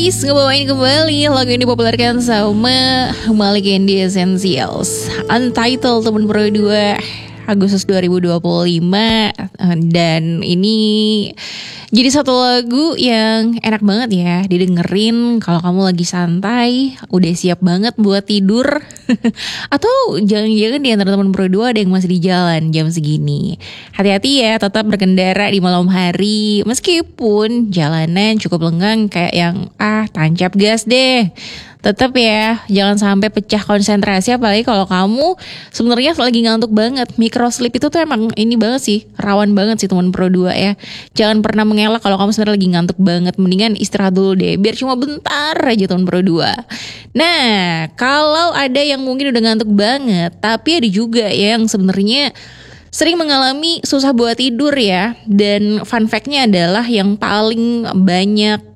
guys, ngebawain kembali lagu yang dipopulerkan sama Malik and the Essentials, Untitled temen Pro 2 Agustus 2025. Dan ini jadi satu lagu yang enak banget ya didengerin kalau kamu lagi santai, udah siap banget buat tidur. Atau jangan-jangan di antara teman Pro 2 ada yang masih di jalan jam segini. Hati-hati ya, tetap berkendara di malam hari. Meskipun jalanan cukup lengang kayak yang tancap gas deh. Tetap ya, jangan sampai pecah konsentrasi, apalagi kalau kamu sebenarnya lagi ngantuk banget. Micro sleep itu tuh emang ini banget sih, rawan banget sih teman Pro 2 ya. Jangan pernah mengelak kalau kamu sebenarnya lagi ngantuk banget, mendingan istirahat dulu deh, biar cuma bentar aja teman Pro 2. Nah, kalau ada yang mungkin udah ngantuk banget, tapi ada juga ya yang sebenarnya sering mengalami susah buat tidur ya. Dan fun fact-nya adalah yang paling banyak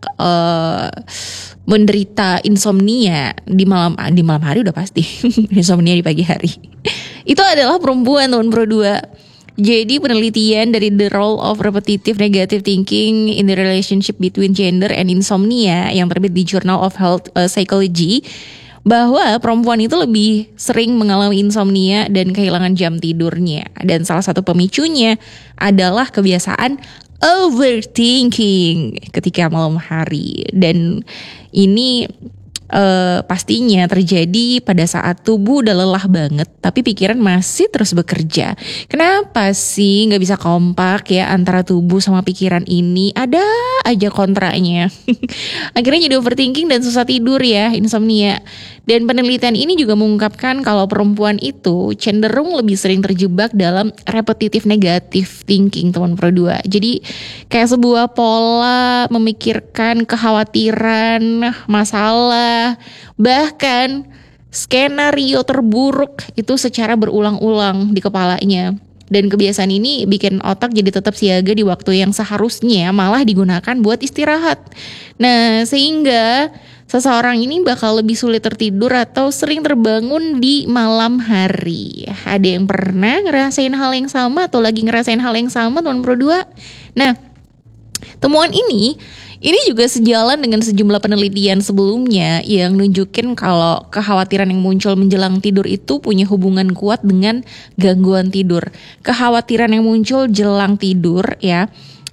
menderita insomnia di malam hari udah pasti. Insomnia di pagi hari itu adalah perempuan tahun Pro 2. Jadi penelitian dari The Role of Repetitive Negative Thinking in the Relationship Between Gender and Insomnia yang terbit di Journal of Health Psychology, bahwa perempuan itu lebih sering mengalami insomnia dan kehilangan jam tidurnya. Dan salah satu pemicunya adalah kebiasaan overthinking ketika malam hari. Dan ini pastinya terjadi pada saat tubuh udah lelah banget tapi pikiran masih terus bekerja. Kenapa sih gak bisa kompak ya antara tubuh sama pikiran ini? Ada aja kontraknya. Akhirnya jadi overthinking dan susah tidur ya, insomnia. Dan penelitian ini juga mengungkapkan kalau perempuan itu cenderung lebih sering terjebak dalam repetitive negative thinking teman Pro 2. Jadi kayak sebuah pola memikirkan kekhawatiran, masalah, bahkan skenario terburuk itu secara berulang-ulang di kepalanya. Dan kebiasaan ini bikin otak jadi tetap siaga di waktu yang seharusnya malah digunakan buat istirahat. Nah, sehingga seseorang ini bakal lebih sulit tertidur atau sering terbangun di malam hari. Ada yang pernah ngerasain hal yang sama atau lagi ngerasain hal yang sama teman Pro 2? Nah, temuan ini juga sejalan dengan sejumlah penelitian sebelumnya yang nunjukin kalau kekhawatiran yang muncul menjelang tidur itu punya hubungan kuat dengan gangguan tidur. Kekhawatiran yang muncul jelang tidur ya,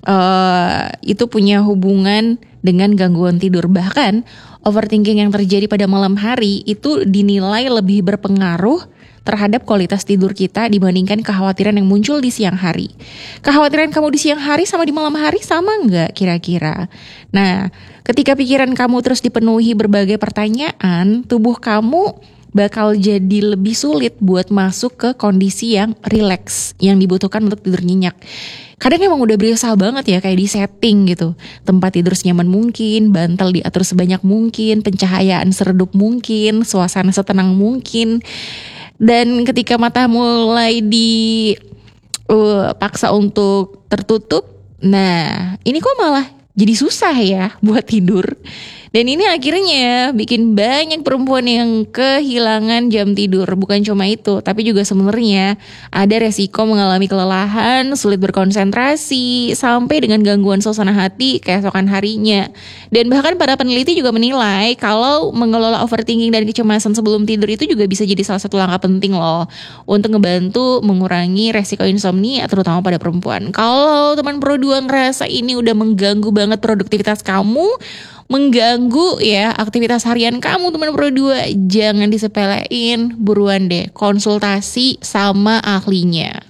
itu punya hubungan dengan gangguan tidur. Bahkan overthinking yang terjadi pada malam hari itu dinilai lebih berpengaruh terhadap kualitas tidur kita dibandingkan kekhawatiran yang muncul di siang hari. Kekhawatiran kamu di siang hari sama di malam hari sama nggak kira-kira? Nah, ketika pikiran kamu terus dipenuhi berbagai pertanyaan, tubuh kamu bakal jadi lebih sulit buat masuk ke kondisi yang rileks yang dibutuhkan untuk tidur nyenyak. Kadang emang udah berusaha banget ya kayak di setting gitu. Tempat tidur senyaman mungkin, bantal diatur sebanyak mungkin, pencahayaan seredup mungkin, suasana setenang mungkin. Dan ketika mata mulai dipaksa untuk tertutup, nah ini kok malah jadi susah ya buat tidur. Dan ini akhirnya bikin banyak perempuan yang kehilangan jam tidur. Bukan cuma itu, tapi juga sebenarnya ada resiko mengalami kelelahan, sulit berkonsentrasi, sampai dengan gangguan suasana hati keesokan harinya. Dan bahkan para peneliti juga menilai kalau mengelola overthinking dan kecemasan sebelum tidur itu juga bisa jadi salah satu langkah penting loh untuk ngebantu mengurangi resiko insomnia terutama pada perempuan. Kalau teman Pro 2 ngerasa ini udah mengganggu banget produktivitas kamu, mengganggu ya aktivitas harian kamu teman Pro 2, jangan disepelein, buruan deh konsultasi sama ahlinya.